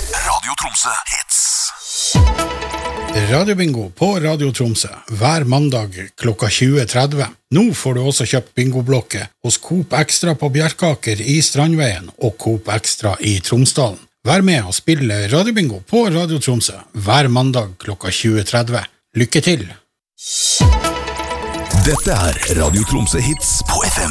Radio Tromsø Hits. Radiobingo på Radio Tromsø hver mandag klokka 20.30. Nå får du også kjøpt bingoblokke hos Coop Extra på Bjerkaker i Strandveien og Coop Extra i Tromsdalen. Vær med og spille Radiobingo på Radio Tromsø hver mandag klokka 20.30. Lykke til! Dette Radio Tromsø Hits på FM.